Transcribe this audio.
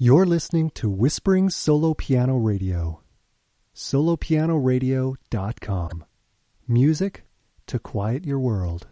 You're listening to Whispering Solo Piano Radio. solopianoradio.com. Music to quiet your world.